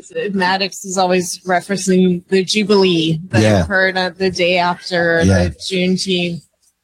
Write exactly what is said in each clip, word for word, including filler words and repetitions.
Maddox is always referencing the Jubilee that Yeah. occurred uh, the day after Yeah. the Juneteenth.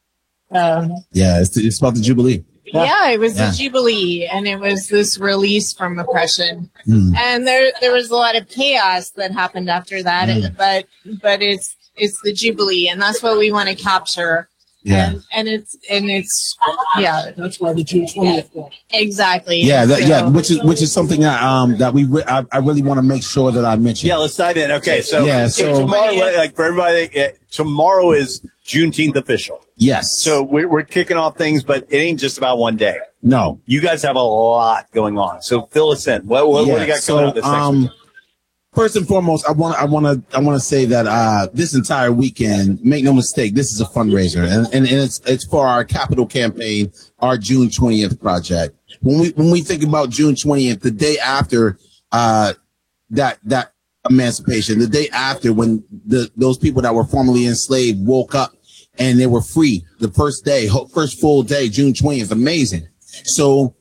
Um, Yeah, it's, it's about the Jubilee. yeah. yeah, it was Yeah. the Jubilee, and it was this release from oppression. Mm. And there, there was a lot of chaos that happened after that, Mm. but, but it's, it's the Jubilee, and that's what we want to capture. Yeah. And, and it's, and it's, yeah. That's why the June twentieth. Exactly. Yeah, that, So- yeah, which is which is something that um that we re- I, I really want to make sure that I mention. Yeah, let's dive in. Okay, so, Yeah, so so- tomorrow, like for everybody, uh, tomorrow is Juneteenth official. Yes. So we're, we're kicking off things, but it ain't just about one day. No. You guys have a lot going on. So fill us in. What, what, what do you got so, going on this next um, week? First and foremost, I want I want to I want to say that uh, this entire weekend, make no mistake, this is a fundraiser, and, and, and it's it's for our capital campaign, our June twentieth project. When we when we think about June twentieth, the day after uh, that that emancipation, the day after when the those people that were formerly enslaved woke up and they were free, the first day, first full day, June twentieth, amazing. So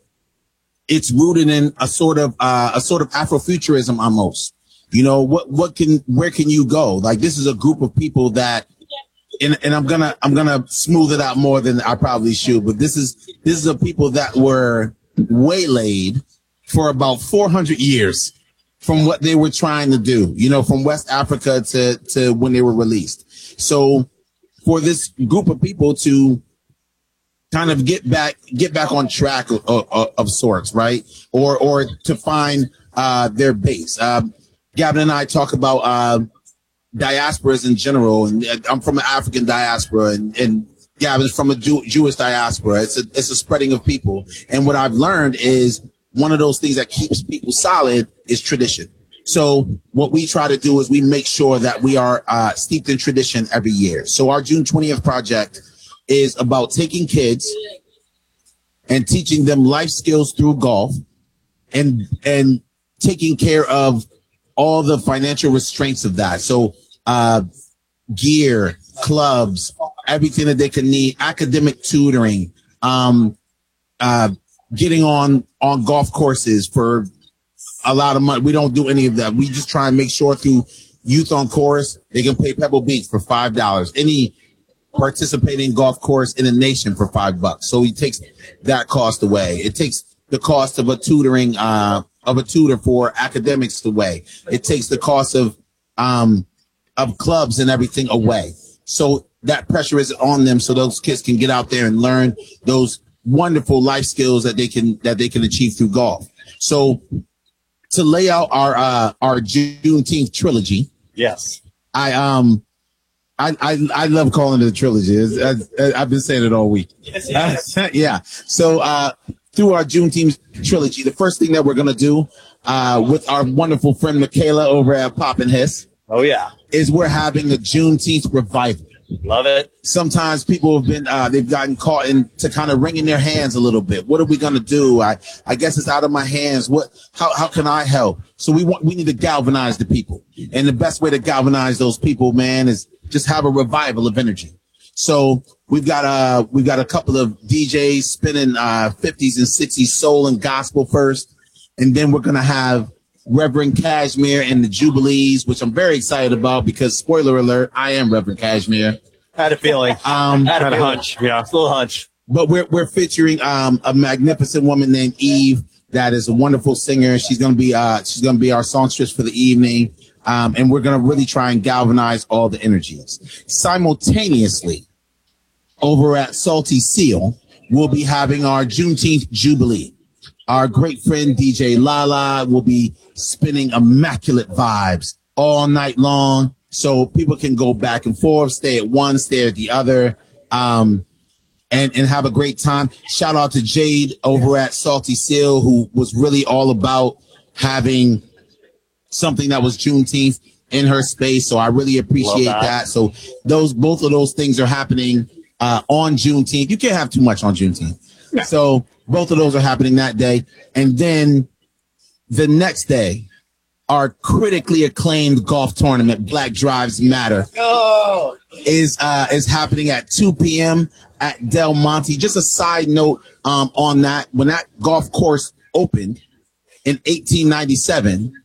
it's rooted in a sort of uh, a sort of Afrofuturism almost. You know, what, what can, where can you go? Like, this is a group of people that, and, and I'm gonna, I'm gonna smooth it out more than I probably should, but this is, this is a people that were waylaid for about four hundred years from what they were trying to do, you know, from West Africa to, to when they were released. So for this group of people to kind of get back, get back on track of, of, of sorts, right? Or, or to find, uh, their base. Um, Gavin and I talk about uh, diasporas in general, and I'm from an African diaspora, and, and Gavin's from a Jew- Jewish diaspora. It's a it's a spreading of people, and what I've learned is one of those things that keeps people solid is tradition. So what we try to do is we make sure that we are uh, steeped in tradition every year. So our June twentieth project is about taking kids and teaching them life skills through golf, and and taking care of all the financial restraints of that. So, uh, gear, clubs, everything that they can need, academic tutoring, um, uh, getting on, on golf courses for a lot of money. We don't do any of that. We just try and make sure through Youth on Course, they can play Pebble Beach for five dollars. Any participating golf course in a nation for five bucks. So he takes that cost away. It takes the cost of a tutoring, uh, of a tutor for academics away. It takes the cost of, um, of clubs and everything away. So that pressure is on them so those kids can get out there and learn those wonderful life skills that they can, that they can achieve through golf. So to lay out our, uh, our Juneteenth trilogy. Yes. I, um, I, I, I love calling it a trilogy. It's, I, I've been saying it all week. Yes, yes. Uh, yeah. So, uh, through our Juneteenth trilogy, the first thing that we're going to do, uh, with our wonderful friend Michaela over at Pop and Hiss. Oh, yeah. Is we're having a Juneteenth revival. Love it. Sometimes people have been, uh, they've gotten caught in to kind of wringing their hands a little bit. What are we going to do? I, I guess it's out of my hands. What, how, how can I help? So we want, we need to galvanize the people. And the best way to galvanize those people, man, is just have a revival of energy. So we've got, uh, we've got a couple of D Js spinning, uh, fifties and sixties soul and gospel first. And then we're going to have Reverend Cashmere and the Jubilees, which I'm very excited about because, spoiler alert, I am Reverend Cashmere. Had a feeling. Um, Had a, Had a feeling. hunch. Yeah. A little hunch. But we're we're featuring um a magnificent woman named Eve that is a wonderful singer. She's gonna be uh she's gonna be our songstress for the evening. Um, and we're gonna really try and galvanize all the energies. Simultaneously, over at Salty Seal, we'll be having our Juneteenth Jubilee. Our great friend D J Lala will be spinning immaculate vibes all night long. So people can go back and forth, stay at one, stay at the other, um, and, and have a great time. Shout out to Jade over at Salty Seal, who was really all about having something that was Juneteenth in her space. So I really appreciate that. that. So those, both of those things are happening, uh, on Juneteenth. You can't have too much on Juneteenth. Yeah. So both of those are happening that day. And then the next day, our critically acclaimed golf tournament, Black Drives Matter, Oh, is uh is happening at two p.m. at Del Monte. Just a side note um on that, when that golf course opened in eighteen ninety-seven,